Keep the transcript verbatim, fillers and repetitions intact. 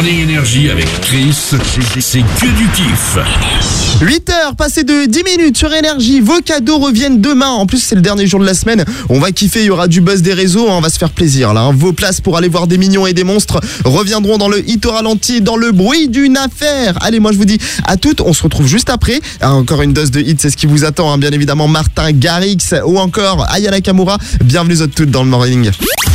Morning Énergie avec Chris, c'est que du kiff. huit heures, passées de dix minutes sur Énergie. Vos cadeaux reviennent demain. En plus, c'est le dernier jour de la semaine. On va kiffer, il y aura du buzz des réseaux. On va se faire plaisir là. Vos places pour aller voir des mignons et des monstres reviendront dans le hit au ralenti, dans le bruit d'une affaire. Allez, moi je vous dis à toutes. On se retrouve juste après. Encore une dose de hit, c'est ce qui vous attend. Hein. Bien évidemment, Martin Garrix ou encore Aya Nakamura. Bienvenue à toutes dans le morning.